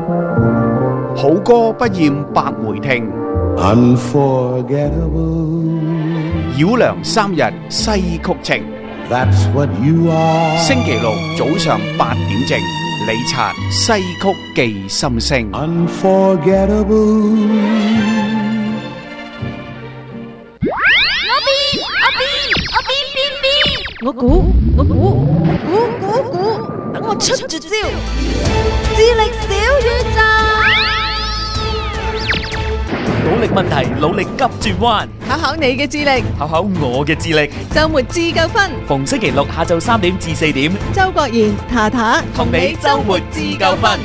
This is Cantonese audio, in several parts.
好歌不厭百回聽， Unforgettable. 繞梁三日西曲情。 That's what you are. 星期六早上8點正，李察西曲記心聲。 Unforgettable. 我估，等我出絕招，智力小宇宙， 努力問題，努力急轉彎， 考考你嘅智力， 考考我嘅智力。 周末自救分， 逢星期六下晝3點至4點， 周國賢、塔塔同你周末自救分。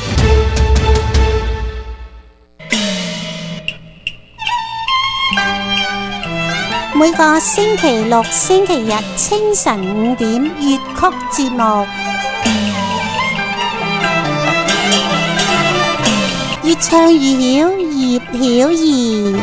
每個星期六、星期日清晨5點粵曲節目，越唱越曉，葉曉儀。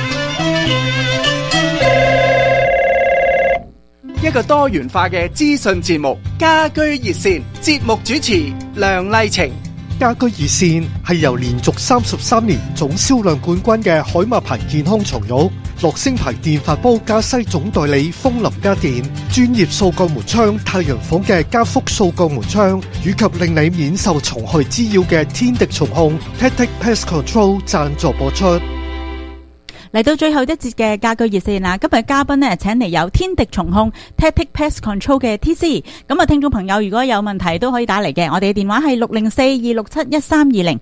一個多元化嘅資訊節目，家居熱線，節目主持梁麗晴。 家居熱線係由連續33年總銷量冠軍嘅海馬牌健康床褥、樂聲牌電飯煲加西總代理風林家電、專業掃鋼門窗太陽房嘅加福掃鋼門窗，以及令你免受蟲害滋擾嘅天敵蟲控 Tactic Pest Control 贊助播出。 嚟到最後一節嘅家居熱線啦，今日嘉賓呢，請嚟有天敵蟲控 Tactic Pest Control 嘅 TC。咁啊，聽眾朋友如果有問題都可以打嚟嘅，我哋嘅電話係604-267-1320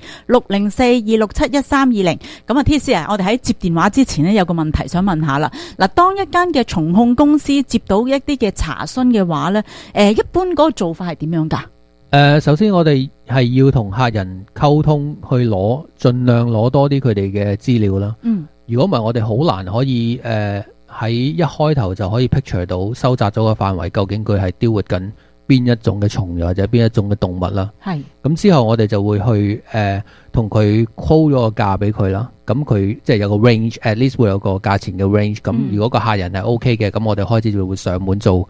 604-267-1320。咁啊 TC 啊，我哋喺接電話之前呢，有個問題想問下啦。嗱，當一間嘅蟲控公司接到一啲嘅查詢嘅話呢，一般嗰個做法係點樣㗎？ 首先我哋係要同客人溝通，去盡量攞多啲佢哋嘅資料啦。如果唔係，我哋好難可以喺一開頭就可以 picture 到收窄咗個範圍，究竟佢係deal with緊邊一種嘅蟲，又或者邊一種嘅動物啦。係。咁之後我哋就會去同佢 call 咗個價俾佢啦。咁佢即係有個 range，at least 會有個價錢嘅 range。咁如果個客人係 OK 嘅，咁我哋開始就會上門做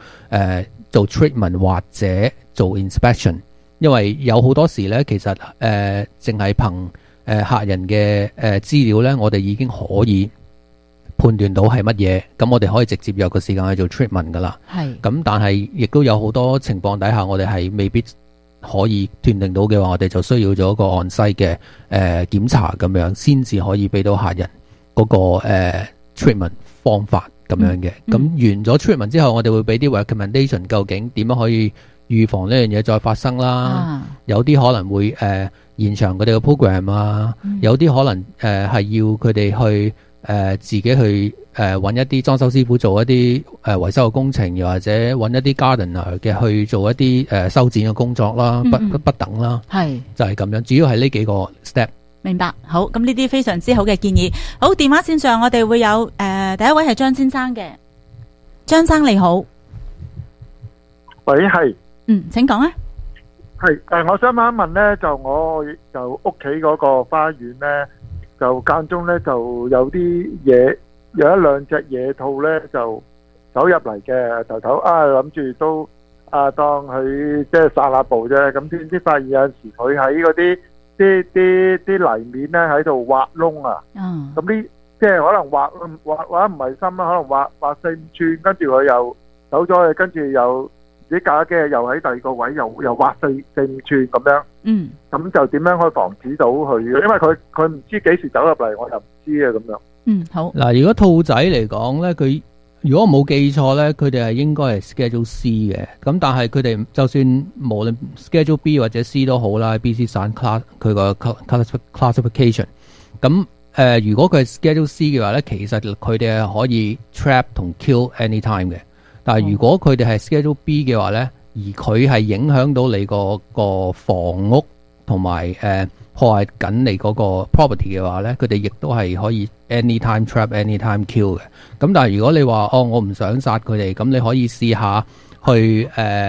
treatment 或者做 inspection。因為有好多時咧，其實淨係憑客人嘅資料咧，我哋已經可以判斷到係乜嘢，咁我哋可以直接約個時間去做 treatment 噶啦。係。咁但係亦都有好多情況底下，我哋係未必可以斷定到嘅話，我哋就需要做一個 on-site 嘅檢查咁樣，先至可以俾到客人嗰個treatment 方法咁樣嘅。咁完咗 treatment 之後，我哋會俾啲 recommendation， 究竟點樣可以預防呢樣嘢再發生啦。有啲可能會延長佢哋嘅 program 啊，有啲可能係要佢哋去自己去揾一啲裝修師傅做一啲維修嘅工程，又或者揾一啲 gardener 嘅去做一啲修剪嘅工作啦，不等啦。係就係咁樣，主要係呢幾個 step。 明白。好，咁呢啲非常之好嘅建議。好，電話線上我哋會有第一位係張先生嘅。張生你好。 喂，係。 請講啊。 係我想問一問咧，就我就屋企嗰個花園咧，就間中咧就有啲嘢，有一兩隻野兔咧就走入嚟嘅，頭諗住都當佢即係散下步啫，咁點知發現有陣時佢喺嗰啲泥面咧喺度挖窿啊，咁呢即係可能挖唔係深啦，可能挖4-5寸，跟住佢又走咗去，跟住又啲架嘅又喺第二個位又挖4-5寸咁樣，咁就點樣可以防止到佢？因為佢唔知幾時走入嚟，我又唔知啊咁樣。 好。 嗱，如果兔仔嚟講咧，佢如果我冇記錯咧，佢哋係應該係 Schedule C 嘅。咁但係佢哋就算無論 Schedule B 或者 C 都好啦，BC 省 class 佢個 classification。咁如果佢係 Schedule C 嘅話咧，其實佢哋係可以 trap 同 kill anytime 嘅。但係如果佢哋係 Schedule B 嘅話咧，而佢係影響到你個房屋同埋破壞緊你嗰個 property 嘅話咧，佢哋亦都係可以 anytime trap、anytime kill 嘅。咁但係如果你話我唔想殺佢哋，咁你可以試下去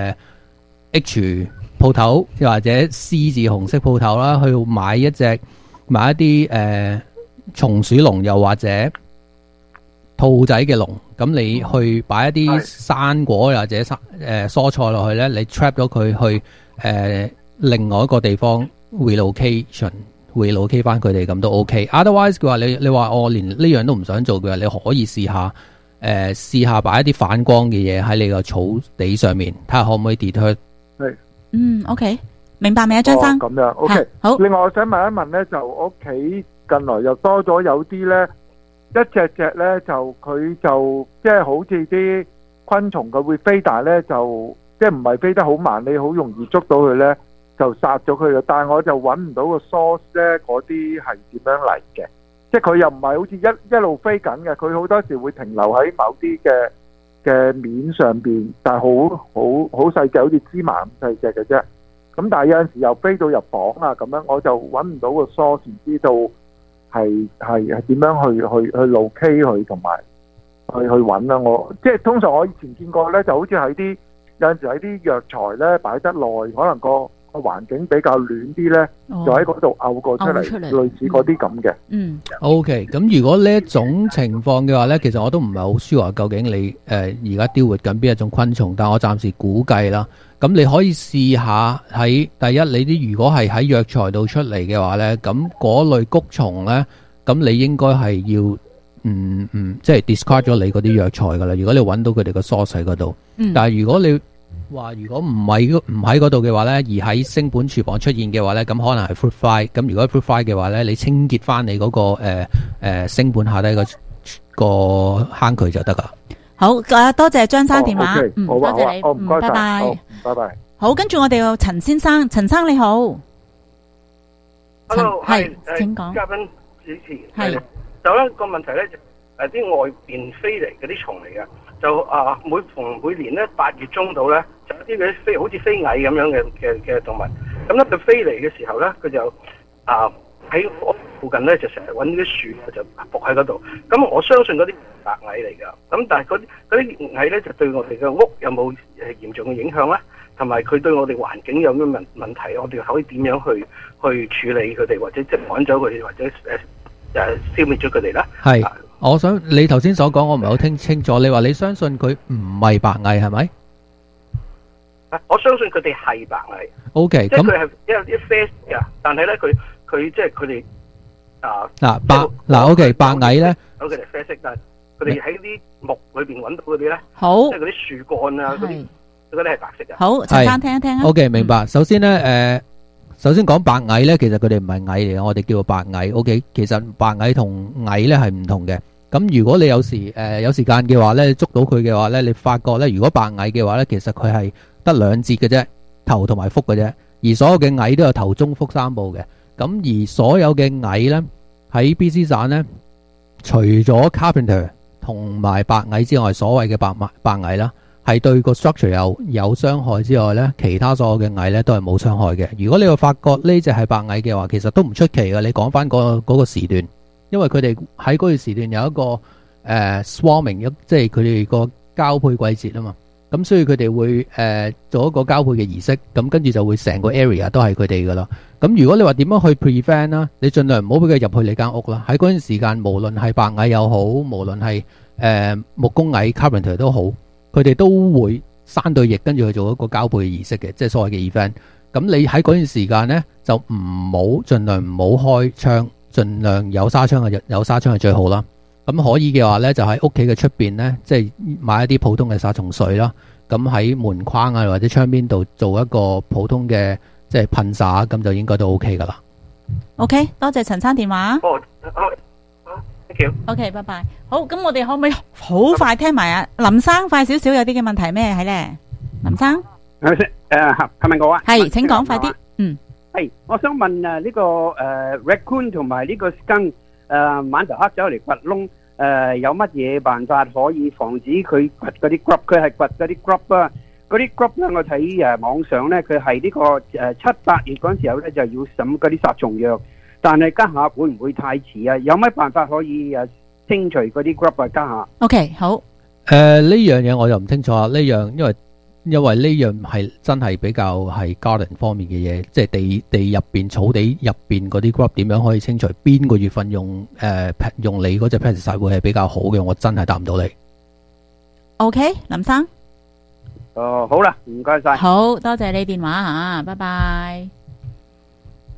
H 鋪頭，又或者 C 字紅色鋪頭啦，去買一啲松鼠籠，又或者兔仔嘅籠，咁你去擺一啲生果或者蔬菜落去咧，你 trap 咗佢去另外一個地方 relocate 翻佢哋咁都 OK。Otherwise 嘅話，你話我連呢樣都唔想做嘅話，你可以試下擺一啲反光嘅嘢喺你個草地上面，睇下可唔可以 deter。 係，OK， 明白未啊，張生？ 咁樣 OK。好。另外我想問一問咧，就我屋企近來又多咗有啲咧，一隻咧就佢就即係好似啲昆蟲佢會飛，但係咧就即係唔係飛得好慢，你好容易捉到佢咧，就殺咗佢嘅。但係我就揾唔到個 source 咧，嗰啲係點樣嚟嘅？即係佢又唔係好似一路飛緊嘅，佢好多時會停留喺某啲嘅面上邊，但係好細隻，好似芝麻咁細隻嘅啫。咁但係有陣時又飛到入房啊咁樣，我就揾唔到個 source，唔知道係點樣去locate佢同埋去揾啦。我即係通常我以前見過咧，就好似有陣時喺啲藥材咧擺得耐，可能個環境比較暖啲咧，就喺嗰度漚過出嚟，類似嗰啲咁嘅。 OK， 咁如果呢一種情況嘅話咧，其實我都唔係好 sure究竟你而家雕活緊邊一種昆蟲，但我暫時估計啦。咁你可以試下喺第一，你啲如果係喺藥材度出嚟嘅話咧，咁嗰類谷蟲咧，咁你應該係要即係 discard 咗你嗰啲藥材噶啦。如果你揾到佢哋個 source 喺嗰度，但係如果你話如果唔喺嗰度嘅話咧，而喺星本廚房出現嘅話咧，咁可能係 fruit fly。咁如果 fruit fly 嘅話咧，你清潔翻你嗰個星本下低個坑渠就得噶。 好，多謝張生電話，多謝你， 唔該晒， 拜拜， 拜拜。 好，跟住我哋有陳先生，陳生你好 ，Hello， 係，請講。 嘉賓主持係， 就咧個問題咧，啲外邊飛嚟嗰啲蟲嚟嘅，就每年咧8月中到咧，就有啲嗰啲飛好似飛蟻咁樣嘅動物，咁咧佢飛嚟嘅時候咧，佢就喺屋附近咧就成日揾啲樹就伏喺嗰度，咁我相信嗰啲白蟻嚟㗎，咁但係嗰啲蟻咧就對我哋嘅屋有冇嚴重嘅影響咧？同埋佢對我哋環境有咩問題？我哋可以點樣去處理佢哋，或者即係趕走佢哋，或者消滅咗佢哋咧？ 係，我想你頭先所講，我唔係好聽清楚。你話你相信佢唔係白蟻係咪？ 我相信佢哋係白蟻。 OK， 即係佢係一啡嘅，但係咧佢即係佢哋 OK 白蟻咧， 佢哋啡色，但係佢哋喺啲木裏邊揾到嗰啲咧， 好， 即係嗰啲樹幹啊嗰啲。嗰啲係白色嘅。 好，陳生聽一聽啊。 OK， 明白。首先咧，首先講白蟻咧，其實佢哋唔係蟻嚟嘅，我哋叫做白蟻。OK， 其實白蟻同蟻咧係唔同嘅。咁如果你有時間嘅話咧，捉到佢嘅話咧，你發覺咧，如果白蟻嘅話咧，其實佢係得兩節嘅啫，頭同埋腹嘅啫。而所有嘅蟻都有頭、中、腹三部嘅。咁而所有嘅蟻咧喺 BC 省咧，除咗 Carpenter 同埋白蟻之外，所謂嘅白蟻啦。係對個 structure 有傷害之外咧，其他所有嘅蟻咧都係冇傷害嘅。如果你會發覺呢隻係白蟻嘅話，其實都唔出奇嘅。你講翻嗰個時段，因為佢哋喺嗰個時段有一個swarming， 即係佢哋個交配季節啊嘛。咁所以佢哋會做一個交配嘅儀式，咁跟住就會成個 area 都係佢哋噶啦。咁如果你話點樣去 prevent 啦，你盡量唔好俾佢入去你間屋啦。喺嗰陣時間，無論係白蟻又好，無論係木工蟻 Carpenter 都好。佢哋都會生對翼，跟住去做一個交配嘅儀式嘅，即係所謂嘅 event。咁你喺嗰段時間呢，就盡量唔好開窗，盡量有紗窗係最好啦。咁可以嘅話呢，就喺屋企嘅出邊呢，即係買一啲普通嘅殺蟲水啦。咁喺門框啊或者窗邊度做一個普通嘅即係噴灑，咁就應該都 OK 噶啦。 OK， 多謝陳生電話。 OK， 拜拜。好，咁我哋可唔可以好快聽埋啊？林生快少少，有啲嘅問題咩係咧？林生， 係咪我啊？ 係，請講快啲。 係，我想問呢個raccoon 同埋呢個 skunk 晚頭黑走嚟掘窿，有乜嘢辦法可以防止佢掘嗰啲 grub？ 佢係掘嗰啲 grub 啊，嗰啲 grub 咧，我睇網上咧，佢係呢個7、8月嗰陣時候咧就要審嗰啲殺蟲藥。但係家下會唔會太遲啊？有咩辦法可以清除嗰啲 grub 啊？家下 OK 好。 呢樣嘢我就唔清楚啊。呢樣因為呢樣係真係比較係 garden 方面嘅嘢，即係地入邊草地入邊嗰啲 grub 點樣可以清除？邊個月份用你嗰隻 pesticide 會係比較好嘅？我真係答唔到你。 OK， 林生。 好啦，唔該晒。 好多謝你電話吓，拜拜。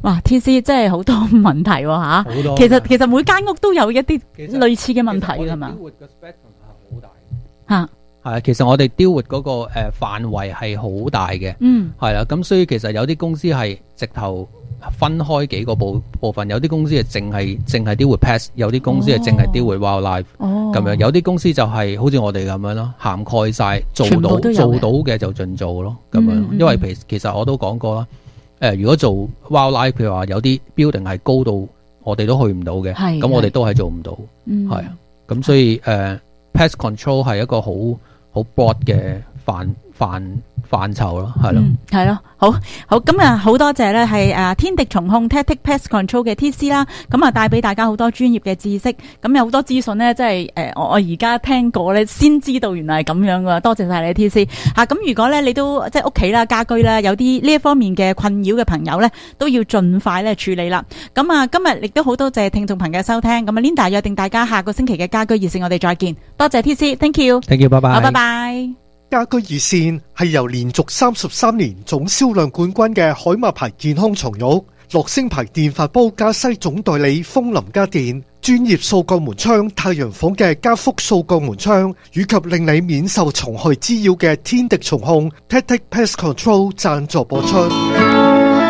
哇！TC 真係好多問題喎吓， 好多。 其實每間屋都有一啲類似嘅問題㗎嘛。吓係啊，其實我哋 deal with 嗰個範圍係好大嘅，係啦，咁所以其實有啲公司係直頭分開幾個部分，有啲公司係淨係 deal with pest， 有啲公司係淨係 deal with wildlife，咁樣，有啲公司就係好似我哋咁樣咯，涵蓋晒，做到嘅就盡做咯，咁樣。因為其實我都講過啦，如果做 wildlife， 譬如話有啲 building 係高到我哋都去唔到嘅，咁我哋都係做唔到，係啊，咁所以pest control 係一個好 broad 嘅範疇咯，係咯， 係咯，好咁啊，好多謝咧，係天敵蟲控 Tactic Pest Control 嘅 TC 啦，咁啊帶俾大家好多專業嘅知識，咁有好多資訊咧，即係我而家聽過咧，先知道原來係咁樣噶，多謝晒你 TC 吓，咁如果咧你都即係屋企啦、家居啦，有啲呢一方面嘅困擾嘅朋友咧，都要盡快咧處理啦。咁啊，今日亦都好多謝聽眾朋友收聽，咁啊 Linda 約定大家下個星期嘅家居熱線，我哋再見，多謝 TC，Thank you，Thank you，拜拜， 好，拜拜。 家居熱線係由連續33年總銷量冠軍嘅海馬牌健康床褥、樂聲牌電飯煲加西總代理風林家電、專業掃桿門窗太陽房嘅加福掃桿門窗，以及令你免受蟲害滋擾嘅天敵蟲控 Tactic Pest Control 贊助播出。